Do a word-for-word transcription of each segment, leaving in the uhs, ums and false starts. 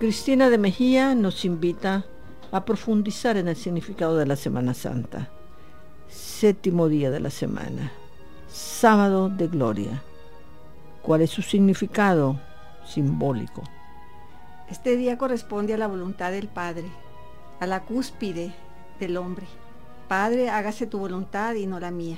Cristina de Mejía nos invita a profundizar en el significado de la Semana Santa. Séptimo día de la semana, sábado de gloria. ¿Cuál es su significado simbólico? Este día corresponde a la voluntad del Padre, a la cúspide del hombre. Padre, hágase tu voluntad y no la mía.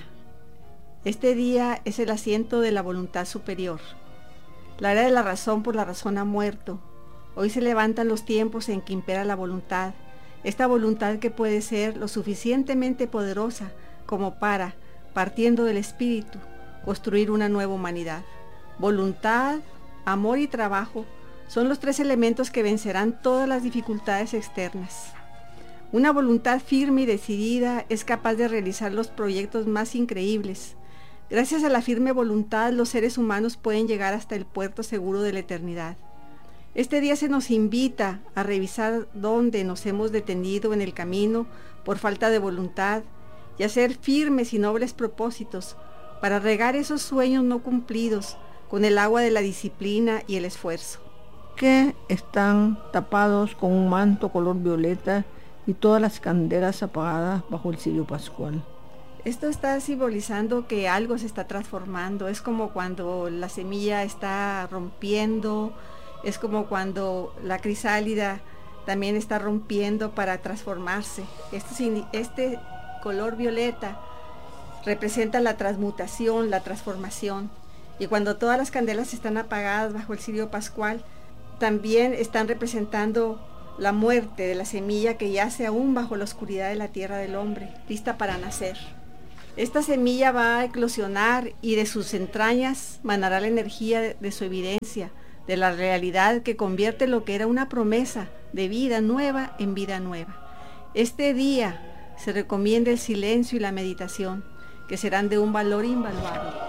Este día es el asiento de la voluntad superior. La era de la razón por la razón ha muerto. Hoy se levantan los tiempos en que impera la voluntad, esta voluntad que puede ser lo suficientemente poderosa como para, partiendo del espíritu, construir una nueva humanidad. Voluntad, amor y trabajo son los tres elementos que vencerán todas las dificultades externas. Una voluntad firme y decidida es capaz de realizar los proyectos más increíbles. Gracias a la firme voluntad, los seres humanos pueden llegar hasta el puerto seguro de la eternidad. Este día se nos invita a revisar dónde nos hemos detenido en el camino por falta de voluntad y a hacer firmes y nobles propósitos para regar esos sueños no cumplidos con el agua de la disciplina y el esfuerzo. Que están tapados con un manto color violeta y todas las candelas apagadas bajo el cirio pascual. Esto está simbolizando que algo se está transformando. Es como cuando la semilla está rompiendo, es como cuando la crisálida también está rompiendo para transformarse. Este, este color violeta representa la transmutación, la transformación. Y cuando todas las candelas están apagadas bajo el cirio pascual, también están representando la muerte de la semilla que yace aún bajo la oscuridad de la tierra del hombre, lista para nacer. Esta semilla va a eclosionar y de sus entrañas manará la energía de su evidencia, de la realidad que convierte lo que era una promesa de vida nueva en vida nueva. Este día se recomienda el silencio y la meditación, que serán de un valor invaluable.